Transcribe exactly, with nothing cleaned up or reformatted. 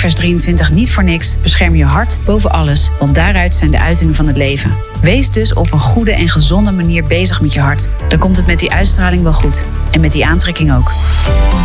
vers drieëntwintig niet voor niks: bescherm je hart boven alles, want daaruit zijn de uitingen van het leven. Wees dus op een goede en gezonde manier bezig met je hart. Dan komt het met die uitstraling wel goed. En met die aantrekking ook.